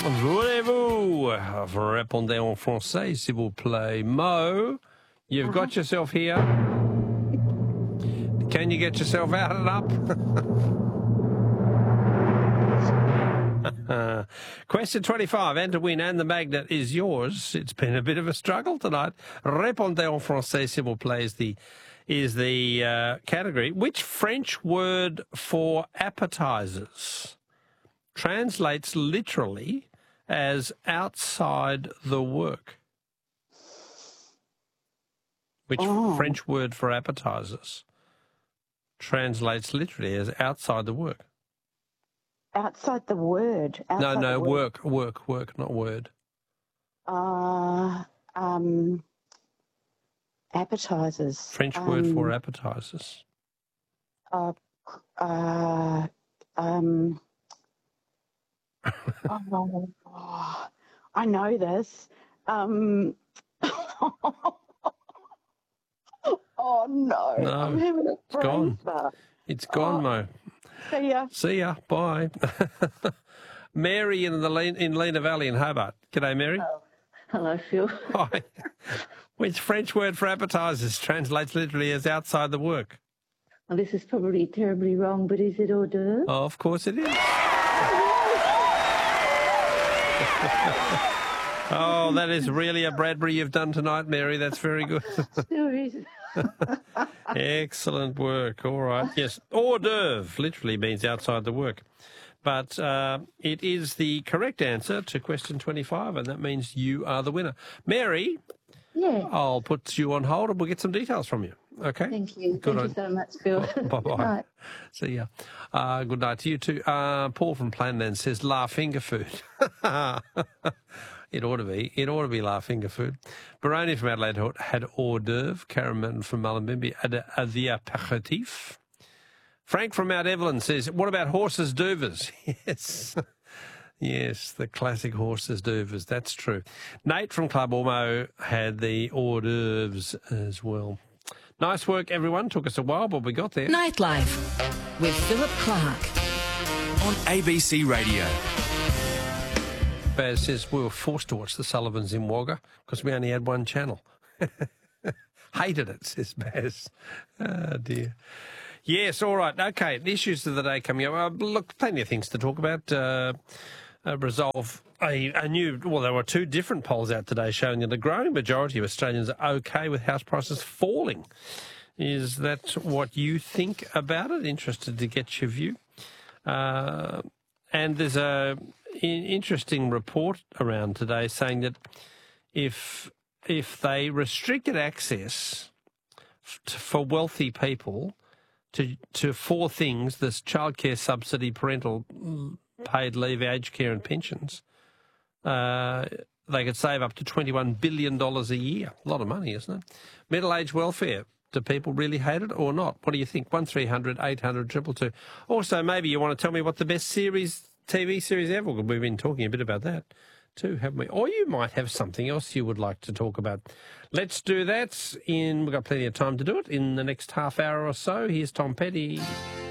Voulez-vous répondez en français, s'il vous plaît? Mo, you've got yourself here. Can you get yourself out and up? Question 25, and to win, and the magnet is yours. It's been a bit of a struggle tonight. Répondez en français, s'il vous plaît, is the category. Which French word for appetizers translates literally as outside the work? Which French word for appetizers translates literally as outside the work? Outside the word. No, work, not word. Appetizers. French word for appetizers. I know this. Oh no! I'm having a it's gone. It's gone, Mo. See ya. See ya. Bye. Mary in Lena Valley in Hobart. G'day, Mary. Oh, hello, Phil. Hi. Which French word for appetizers translates literally as outside the work? Well, this is probably terribly wrong, but is it hors d'oeuvre? Oh, of course it is. Oh, that is really a Bradbury you've done tonight, Mary. That's very good. Still is. Excellent work. All right. Yes, hors d'oeuvre literally means outside the work. But it is the correct answer to question 25, and that means you are the winner. Mary, Yeah. I'll put you on hold and we'll get some details from you. Okay? Thank you. Good Thank you so much, Phil. Bye-bye. Good night. See ya. Good night to you too. Paul from Planland says, La finger food. It ought to be. It ought to be La finger food. Baroni from Adelaide had hors d'oeuvre. Karen from Mullumbimby had the apéritif. Frank from Mount Evelyn says, what about horses d'oeuvres? Yes. Yes, the classic horses d'oeuvres. That's true. Nate from Club Ormo had the hors d'oeuvres as well. Nice work, everyone. Took us a while, but we got there. Nightlife with Philip Clark on ABC Radio. Baz says we were forced to watch the Sullivans in Wagga because we only had one channel. Hated it, says Baz. Oh, dear. Yes, all right. Okay, the issues of the day coming up. Look, plenty of things to talk about. Resolve a new... Well, there were two different polls out today showing that a growing majority of Australians are okay with house prices falling. Is that what you think about it? Interested to get your view. And there's an interesting report around today saying that if they restricted access for wealthy people to four things, this childcare subsidy, parental paid leave, aged care and pensions, they could save up to $21 billion a year. A lot of money, isn't it? Middle-aged welfare. Do people really hate it or not? What do you think? 1300 800 222. Also, maybe you want to tell me what the best TV series ever. We've been talking a bit about that too, haven't we? Or you might have something else you would like to talk about. Let's do that. We've got plenty of time to do it in the next half hour or so. Here's Tom Petty.